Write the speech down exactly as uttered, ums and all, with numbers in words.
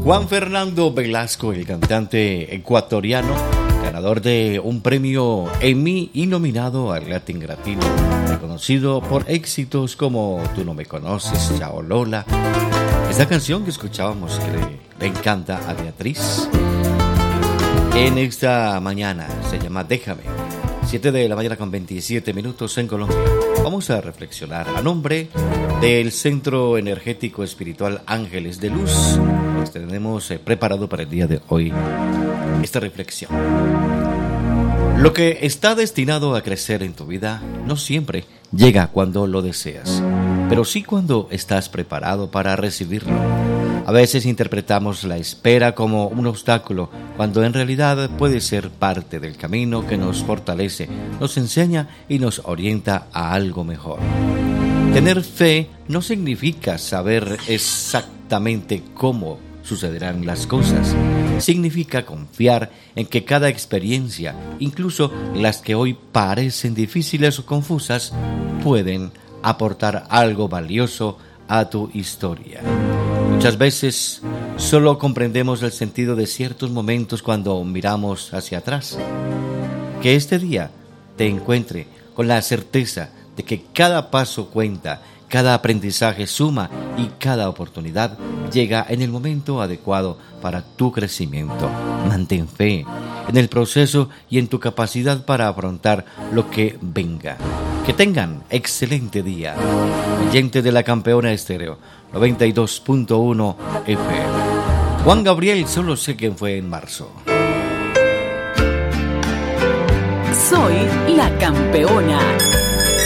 Juan Fernando Velasco, el cantante ecuatoriano, ganador de un premio Emmy y nominado al Latin Latino, reconocido por éxitos como Tú no me conoces, Chao Lola. Esta canción que escuchábamos que le, le encanta a Beatriz. En esta mañana se llama Déjame. siete de la mañana con veintisiete minutos en Colombia. Vamos a reflexionar a nombre del Centro Energético Espiritual Ángeles de Luz. Pues tenemos eh, preparado para el día de hoy esta reflexión. Lo que está destinado a crecer en tu vida no siempre llega cuando lo deseas, pero sí cuando estás preparado para recibirlo. A veces interpretamos la espera como un obstáculo, cuando en realidad puede ser parte del camino que nos fortalece, nos enseña y nos orienta a algo mejor. Tener fe no significa saber exactamente cómo sucederán las cosas. Significa confiar en que cada experiencia, incluso las que hoy parecen difíciles o confusas, pueden aportar algo valioso a tu historia. Muchas veces solo comprendemos el sentido de ciertos momentos cuando miramos hacia atrás. Que este día te encuentre con la certeza de que cada paso cuenta, cada aprendizaje suma y cada oportunidad llega en el momento adecuado para tu crecimiento. Mantén fe en el proceso y en tu capacidad para afrontar lo que venga. Que tengan excelente día. Oyente de la Campeona Estéreo noventa y dos punto uno F M. Juan Gabriel, solo sé quién fue en marzo. Soy la Campeona.